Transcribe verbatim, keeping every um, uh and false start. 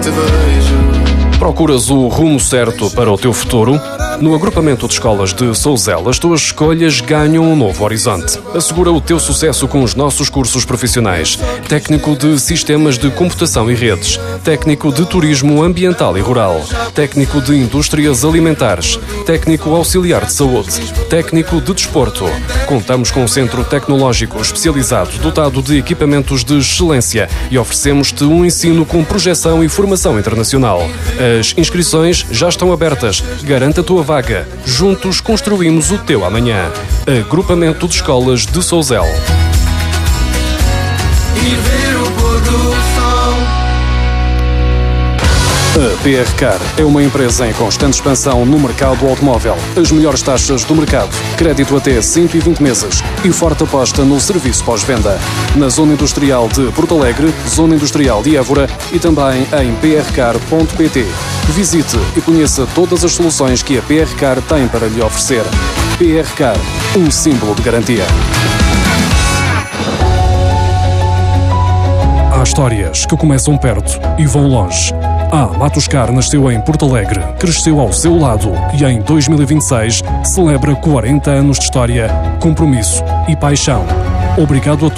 te vejo. Procuras o rumo certo para o teu futuro? No agrupamento de escolas de Sousel, as tuas escolhas ganham um novo horizonte. Assegura o teu sucesso com os nossos cursos profissionais. Técnico de Sistemas de Computação e Redes. Técnico de Turismo Ambiental e Rural. Técnico de Indústrias Alimentares. Técnico Auxiliar de Saúde. Técnico de Desporto. Contamos com um centro tecnológico especializado, dotado de equipamentos de excelência e oferecemos-te um ensino com projeção e formação internacional. As inscrições já estão abertas. Garanta a tua vaga. Juntos construímos o teu amanhã. Agrupamento de Escolas de Sousel. Ir ver o pôr do sol. A P R Car é uma empresa em constante expansão no mercado automóvel. As melhores taxas do mercado, crédito até cento e vinte meses e forte aposta no serviço pós-venda. Na Zona Industrial de Porto Alegre, Zona Industrial de Évora e também em p r car ponto p t. Visite e conheça todas as soluções que a P R Car tem para lhe oferecer. P R Car, um símbolo de garantia. Há histórias que começam perto e vão longe. A Matoscar nasceu em Porto Alegre, cresceu ao seu lado e em dois mil e vinte e seis celebra quarenta anos de história, compromisso e paixão. Obrigado a todos.